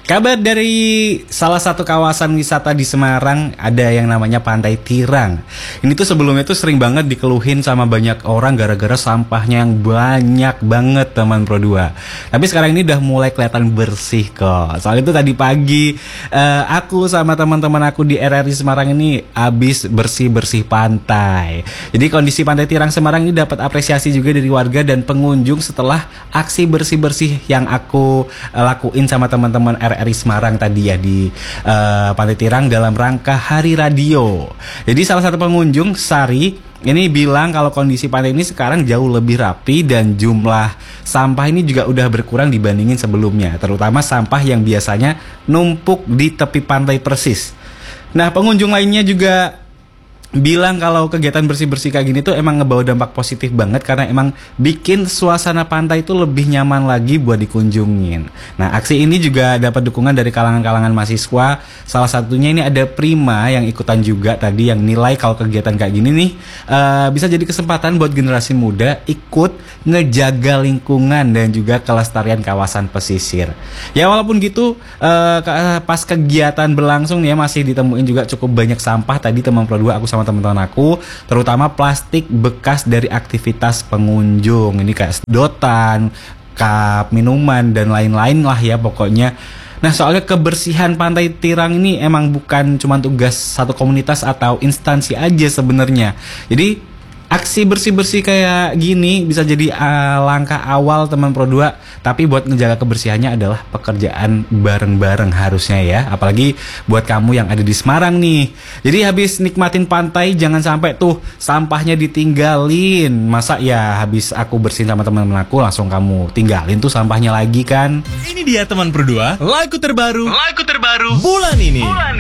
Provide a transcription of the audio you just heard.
Kabar dari salah satu kawasan wisata di Semarang, ada yang namanya Pantai Tirang. Ini tuh sebelumnya tuh sering banget dikeluhin sama banyak orang gara-gara sampahnya yang banyak banget teman Pro 2. Tapi sekarang ini udah mulai kelihatan bersih kok. Soalnya itu tadi pagi aku sama teman-teman aku di RRI Semarang ini habis bersih-bersih pantai. Jadi kondisi Pantai Tirang Semarang ini dapat apresiasi juga dari warga dan pengunjung setelah aksi bersih-bersih yang aku lakuin sama teman-teman RRI Semarang tadi ya di Pantai Tirang dalam rangka Hari Radio. Jadi salah satu pengunjung, Sari, ini bilang kalau kondisi pantai ini sekarang jauh lebih rapi dan jumlah sampah ini juga udah berkurang dibandingin sebelumnya, terutama sampah yang biasanya numpuk di tepi pantai persis. Nah, pengunjung lainnya juga bilang kalau kegiatan bersih-bersih kayak gini tuh emang ngebawa dampak positif banget karena emang bikin suasana pantai itu lebih nyaman lagi buat dikunjungin. Nah, aksi ini juga dapat dukungan dari kalangan-kalangan mahasiswa. Salah satunya ini ada Prima yang ikutan juga tadi, yang nilai kalau kegiatan kayak gini nih bisa jadi kesempatan buat generasi muda ikut ngejaga lingkungan dan juga kelestarian kawasan pesisir. Ya walaupun gitu pas kegiatan berlangsung nih ya masih ditemuin juga cukup banyak sampah tadi teman Pro 2 aku sama teman-teman aku, terutama plastik bekas dari aktivitas pengunjung. Ini kayak sedotan, cup, minuman dan lain-lain lah ya pokoknya. Nah, soalnya kebersihan Pantai Tirang ini emang bukan cuma tugas satu komunitas atau instansi aja sebenarnya. Jadi aksi bersih-bersih kayak gini bisa jadi langkah awal teman Pro 2, tapi buat ngejaga kebersihannya adalah pekerjaan bareng-bareng harusnya ya. Apalagi buat kamu yang ada di Semarang nih. Jadi habis nikmatin pantai jangan sampai tuh sampahnya ditinggalin. Masa ya habis aku bersihin sama teman-teman aku langsung kamu tinggalin tuh sampahnya lagi kan? Ini dia teman Pro 2, lagu terbaru bulan ini.